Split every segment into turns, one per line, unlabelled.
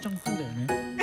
ちゃんくんだよね。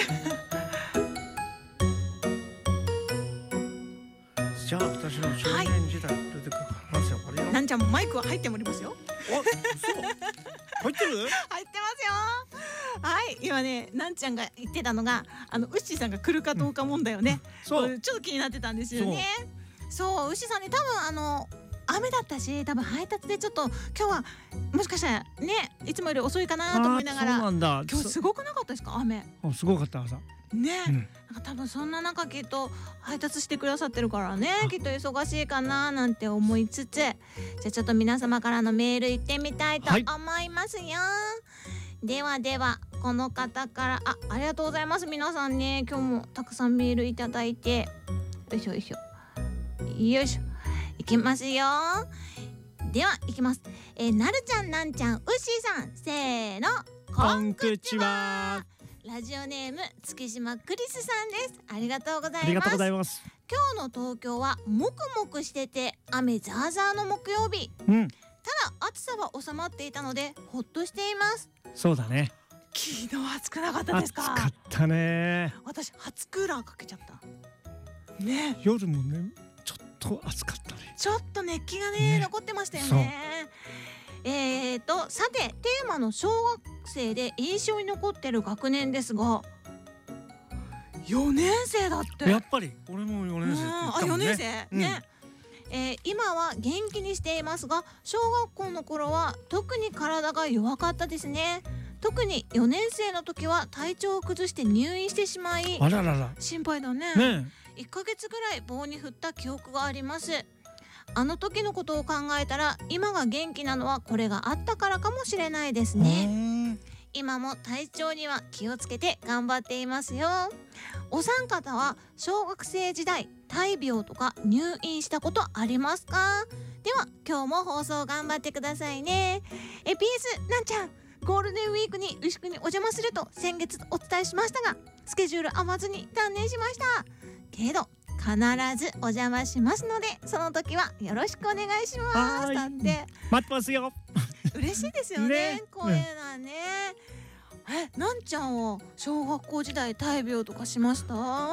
じゃあ私の少年時代出てくる話はこれよ。
なんちゃんもマイクは入っておりますよ。
そう入ってる？
入ってますよ。はい、今ね、なんちゃんが言ってたのが、ウッシーさんが来るかどうか問題よね。
そう
ちょっと気になってたんですよね。そう、ウッシーさんね、多分雨だったし、多分配達でちょっと今日はもしかしたらね、いつもより遅いかなと思いながら。
そうなんだ。
今日すごくなかったですか、雨。
すごかった朝。
ね、なんか多分そんな中きっと配達してくださってるからね、きっと忙しいかななんて思いつつ、じゃあちょっと皆様からのメール行ってみたいと思いますよ。ではではこの方からありがとうございます。皆さんね、今日もたくさんメールいただいて、よいしょよいしょよいしょ、いきますよ。では行きます。なるちゃん、なんちゃん、うっしーさん、せーの、
こんくちは。
ラジオネーム月島クリスさんです。ありがとうございます。
ありがとうございます。
今日の東京はもくもくしてて雨ザーザーの木曜日。ただ暑さは収まっていたのでほっとしています。
そうだね。
昨日暑くなかったですか？
暑かったね。
私初クーラーかけちゃったね。
夜もね、ちょっと暑かったね。
ちょっと熱気がね残ってましたよね。さてテーマの小学生で印象に残ってる学年ですが、4年生だって。
やっぱり俺も4年生って言ったもんね。
4年生ね。今は元気にしていますが、小学校の頃は特に体が弱かったですね。特に4年生の時は体調を崩して入院してしまい、
あららら、
心配だね。1ヶ月ぐらい棒に振った記憶があります。あの時のことを考えたら今が元気なのはこれがあったからかもしれないですね。今も体調には気をつけて頑張っていますよ。お三方は小学生時代大病とか入院したことありますか？では今日も放送頑張ってくださいね。PS なんちゃん、ゴールデンウィークに牛久にお邪魔すると先月お伝えしましたが、スケジュール合わずに断念しましたけど必ずお邪魔しますので、その時はよろしくお願いします。だって
待ってますよ。
嬉しいですよね、こういうのはね。なんちゃんは小学校時代大病とかしました？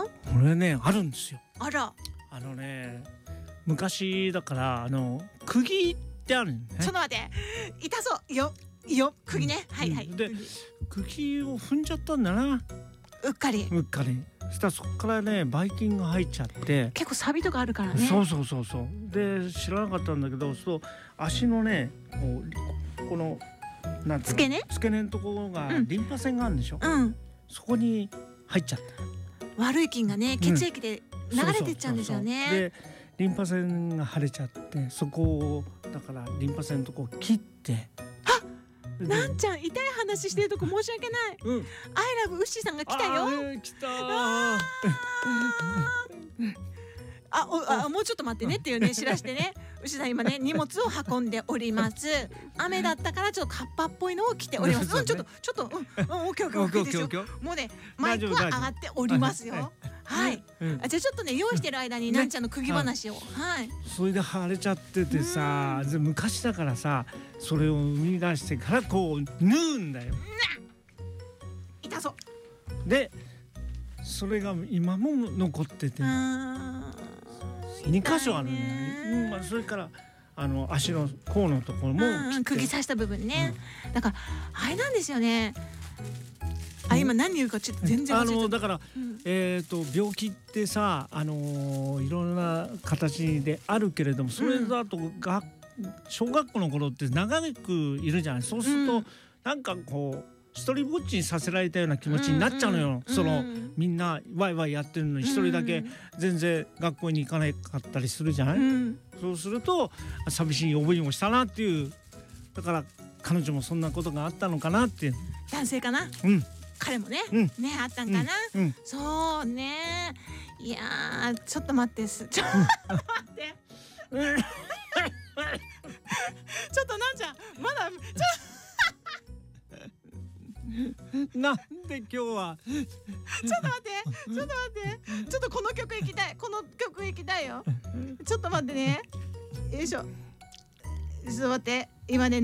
俺ね、あるんですよ。
あら。
昔だから釘ってあるんね。
ちょっと待って、痛そうよ釘ね。はいはい。
で釘を踏んじゃったんだな。
うっかり。
そしたらそこからね、ばい菌が入っちゃって。
結構サビとかあるからね。
そうで知らなかったんだけど、そう足のね、このなんていうの、付け根のところがリンパ腺があるんでしょ。そこに入っちゃった。
悪い菌がね、血液で流れてっちゃうんですよね。
でリンパ腺が腫れちゃって、そこをだからリンパ腺のとこを切って。
なんちゃん、痛い話してるとこ申し訳ない。アイラブウッシーさんが来たよ。
来た。
もうちょっと待ってねっていうね、知らしてね。牛さん今ね、荷物を運んでおります。雨だったからちょっとカッパっぽいのを着ております。ちょっとオッケーですよ。もうね、マイクは上がっておりますよ。はい。じゃあちょっとね、用意してる間になんちゃんの釘話を。はい。
それで腫れちゃっててさ、昔だからさ、それを生み出してからこう縫うんだよ。
痛そう。
でそれが今も残ってて2箇所あるんだよ。それから足の甲のところも
釘刺した部分ね。だからあれなんですよね。今何言うかちょっと全然忘れちゃった。
だから病気ってさ、いろんな形であるけれども、それだと小学校の頃って長くいるじゃない。そうするとなんかこう一人ぼっちにさせられたような気持ちになっちゃうのよ。みんなワイワイやってるのに一人だけ全然学校に行かなかったりするじゃない。そうすると寂しい思いもしたなっていう。だから彼女もそんなことがあったのかなっていう。
男性かな。彼もね、あったんかな。そうね。いやちょっと待って。ちょっと待って。ちょっとなんちゃんまだ
なんで今日は
ちょっと待ってちょっとこの曲行きたいよ。ちょっと待ってね。よいしょ。ちょっと待って、今ね